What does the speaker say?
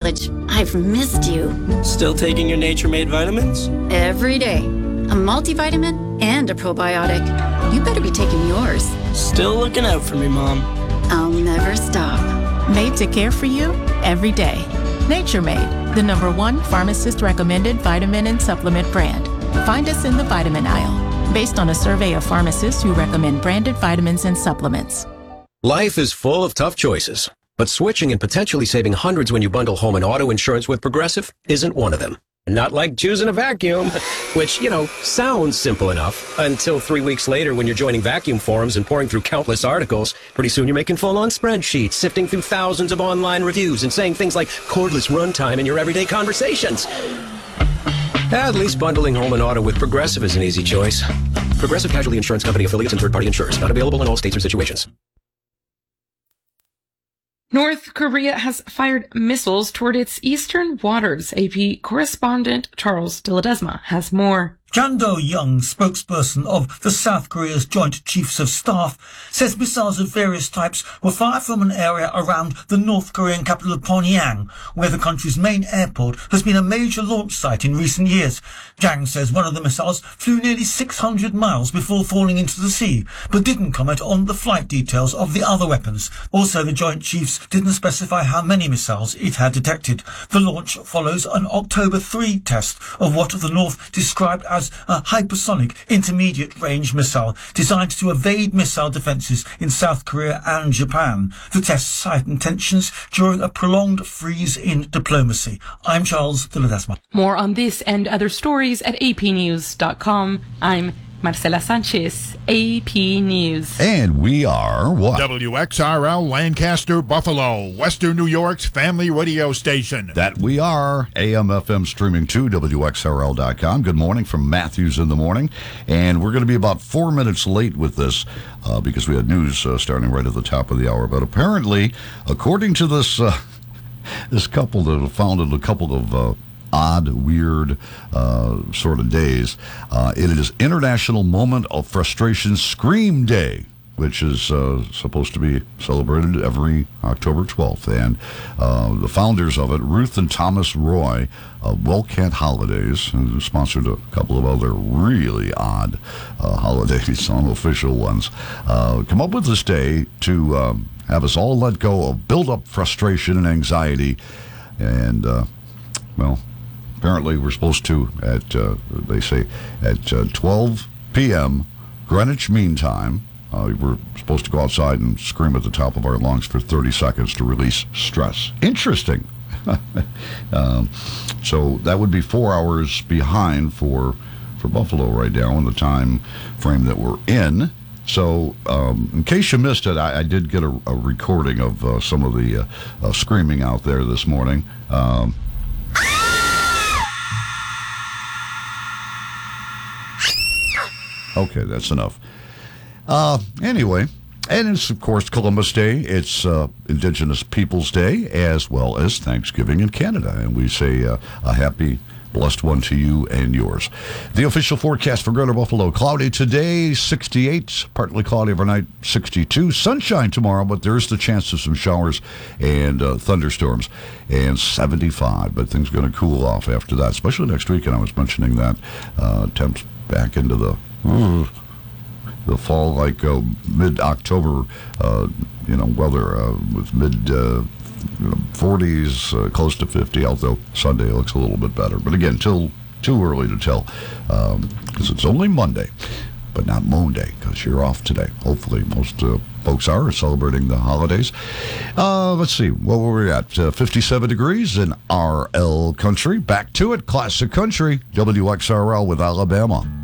college. I've missed you. Still taking your Nature Made vitamins? Every day. A multivitamin and a probiotic. You better be taking yours. Still looking out for me, Mom. I'll never stop. Made to care for you every day. Nature Made, the #1 pharmacist-recommended vitamin and supplement brand. Find us in the vitamin aisle, based on a survey of pharmacists who recommend branded vitamins and supplements. Life is full of tough choices, but switching and potentially saving hundreds when you bundle home and auto insurance with Progressive isn't one of them. Not like choosing a vacuum, which, sounds simple enough until 3 weeks later when you're joining vacuum forums and pouring through countless articles. Pretty soon you're making full-on spreadsheets, sifting through thousands of online reviews and saying things like cordless runtime in your everyday conversations. At least bundling home and auto with Progressive is an easy choice. Progressive Casualty Insurance Company affiliates and third-party insurers. Not available in all states or situations. North Korea has fired missiles toward its eastern waters. AP correspondent Charles de Ledesma has more. Chan Do-young, spokesperson of the South Korea's Joint Chiefs of Staff, says missiles of various types were fired from an area around the North Korean capital of Pyongyang, where the country's main airport has been a major launch site in recent years. Jang says one of the missiles flew nearly 600 miles before falling into the sea, but didn't comment on the flight details of the other weapons. Also, the Joint Chiefs didn't specify how many missiles it had detected. The launch follows an October 3 test of what the North described as a hypersonic intermediate-range missile designed to evade missile defences in South Korea and Japan. The tests heightened tensions during a prolonged freeze in diplomacy. I'm Charles de Ledesma. More on this and other stories at apnews.com. I'm Marcela Sanchez, AP News. And we are what? WXRL Lancaster, Buffalo, Western New York's family radio station. That we are. AM/FM streaming to WXRL.com. Good morning from Matthews in the Morning. And we're going to be about 4 minutes late with this because we had news starting right at the top of the hour. But apparently, according to this this couple that have founded a couple of odd, weird sort of days. It is International Moment of Frustration Scream Day, which is supposed to be celebrated every October 12th. And the founders of it, Ruth and Thomas Roy of Wellcat Holidays, who sponsored a couple of other really odd holidays, unofficial ones, come up with this day to have us all let go of build-up frustration and anxiety. And, apparently we're supposed to, they say, at 12 p.m. Greenwich Mean Time, we're supposed to go outside and scream at the top of our lungs for 30 seconds to release stress. Interesting. So that would be 4 hours behind for Buffalo right now in the time frame that we're in. So in case you missed it, I did get a recording of some of the screaming out there this morning. Okay, that's enough. Anyway, and it's, of course, Columbus Day. It's Indigenous Peoples Day, as well as Thanksgiving in Canada. And we say a happy, blessed one to you and yours. The official forecast for Greater Buffalo: cloudy today, 68, partly cloudy overnight, 62. Sunshine tomorrow, but there is the chance of some showers and thunderstorms, and 75. But things are going to cool off after that, especially next week. And I was mentioning that temps back into the fall, like mid-October, weather with mid-40s, close to 50, although Sunday looks a little bit better. But again, too early to tell, because it's only Monday, but not Monday, because you're off today. Hopefully most folks are celebrating the holidays. Let's see, what were we at? 57 degrees in RL Country. Back to it, classic country, WXRL with Alabama.